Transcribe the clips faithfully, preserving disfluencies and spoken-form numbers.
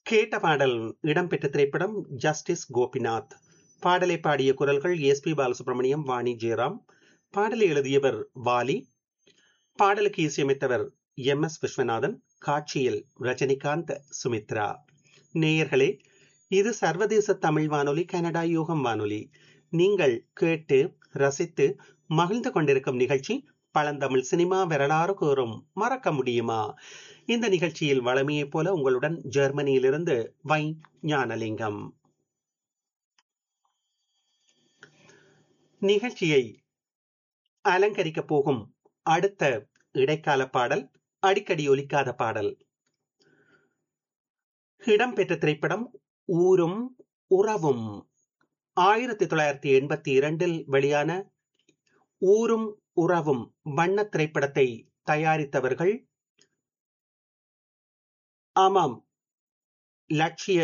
கேட்ட பாடல் இடம்பெற்ற திரைப்படம் ஜஸ்டிஸ் கோபிநாத். பாடலை பாடிய குரல்கள் எஸ் பி பாலசுப்ரமணியம், வாணி ஜெயராம். பாடலை எழுதியவர் வாலி. பாடலுக்கு இசையமைத்தவர் எம் எஸ் விஸ்வநாதன். காட்சியில் ரஜினிகாந்த், சுமித்ரா. நேயர்களே, இது சர்வதேச தமிழ் வானொலி, கனடா யூகம் வானொலி. நீங்கள் கேட்டு ரசித்து மகிழ்ந்து கொண்டிருக்கும் நிகழ்ச்சி பழந்தமிழ் சினிமா வரலாறு கூறும் மறக்க முடியுமா? இந்த நிகழ்ச்சியில் வளமையைப் போல உங்களுடன் ஜெர்மனியிலிருந்து வை ஞானலிங்கம். நிகழ்ச்சியை அலங்கரிக்கப் போகும் அடுத்த இடைக்கால பாடல் அடிக்கடி ஒலிக்காத பாடல். இடம்பெற்ற திரைப்படம் ஊரும் உறவும். ஆயிரத்தி தொள்ளாயிரத்தி எண்பத்தி இரண்டில் வெளியான ஊரும் உறவும் வண்ண திரைப்படத்தை தயாரித்தவர்கள் ஆமாம் லட்சிய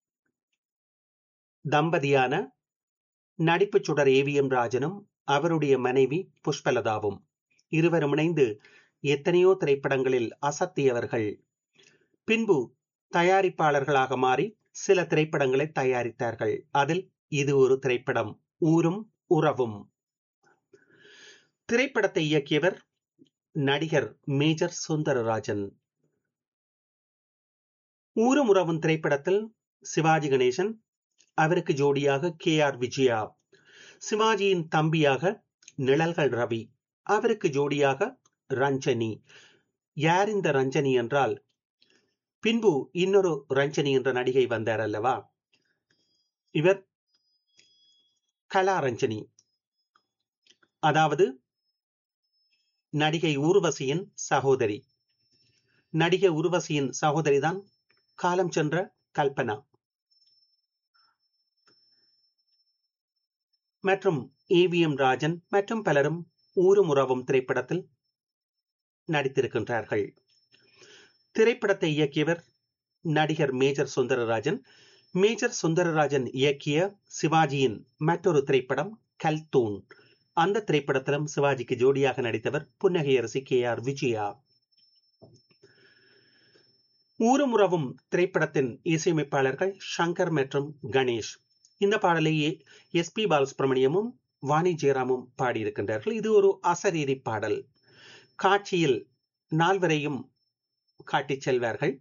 தம்பதியான நடிப்பு சுடர் ஏவிஎம் ராஜனும் அவருடைய மனைவி புஷ்பலதாவும். இருவரும் இணைந்து எத்தனையோ திரைப்படங்களில் அசத்தியவர்கள். பின்பு தயாரிப்பாளர்களாக மாறி சில திரைப்படங்களை தயாரித்தார்கள். அதில் இது ஒரு திரைப்படம், ஊரும் உறவும். திரைப்படத்தை இயக்கியவர் நடிகர் மேஜர் சுந்தரராஜன். ஊரும் உறவும் திரைப்படத்தில் சிவாஜி கணேசன், அவருக்கு ஜோடியாக கே ஆர் விஜயா, சிவாஜியின் தம்பியாக நிழல்கள் ரவி, அவருக்கு ஜோடியாக ரஞ்சனி. யார் இந்த ரஞ்சனி என்றால், பின்பு இன்னொரு ரஞ்சனி என்ற நடிகை வந்தார் அல்லவா, இவர் கலா ரஞ்சனி. அதாவது நடிகை ஊர்வசியின் சகோதரி. நடிகை ஊர்வசியின் சகோதரிதான் காலம் சென்ற கல்பனா. மற்றும் ஏவிஎம் ராஜன் மற்றும் பலரும் ஊரும் உறவும் திரைப்படத்தில் நடித்திருக்கின்றார்கள். திரைப்படத்தை இயக்கியவர் நடிகர் மேஜர் சுந்தரராஜன். மேஜர் சுந்தரராஜன் இயக்கிய சிவாஜியின் மற்றொரு திரைப்படம் கல்தூன். அந்த திரைப்படத்திலும் சிவாஜிக்கு ஜோடியாக நடித்தவர் புன்னகையரசி கே ஆர் விஜயா. ஊரும் உறவும் திரைப்படத்தின் இசையமைப்பாளர்கள் சங்கர் மற்றும் கணேஷ். இந்த பாடலை எஸ் பி பாலசுப்ரமணியமும் வாணி ஜெயராமும் பாடியிருக்கின்றார்கள். இது ஒரு அசரீரி பாடல். காட்சியில் நால்வரையும் காட்டிச் செல்வார்கள்.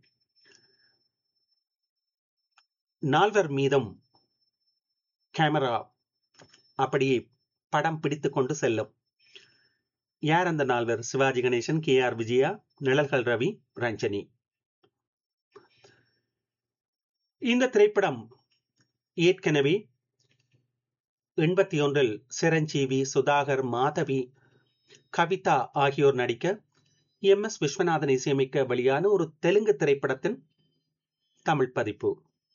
நால்வர் மீதும் கேமரா அப்படியே படம் பிடித்துக் கொண்டு செல்லும். யார் அந்த நால்வர்? சிவாஜி கணேசன், கே ஆர் விஜயா, நிழல்கள் ரவி, ரஞ்சனி. இந்த திரைப்படம் ஏற்கனவே எண்பத்தி ஒன்றில் சிரஞ்சீவி, சுதாகர், மாதவி, கவிதா ஆகியோர் நடிக்க எம் எஸ் விஸ்வநாதன் இசையமைக்க வெளியான ஒரு தெலுங்கு திரைப்படத்தின் தமிழ் பதிப்பு.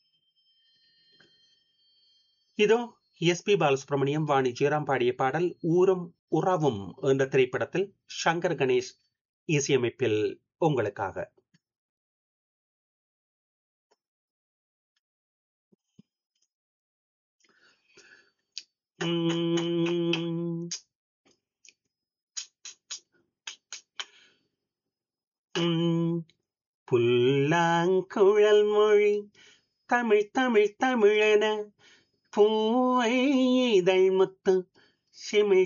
இதோ எஸ் பி பாலசுப்ரமணியம், வாணி ஜெயராம் பாடிய பாடல் ஊரும் உறவும் என்ற திரைப்படத்தில் சங்கர் கணேஷ் இசையமைப்பில் உங்களுக்காக. புல்லாங்குழல் மொழி தமிழ் தமிழ் தமிழென பூவை இதழ் முத்து சிமிழ்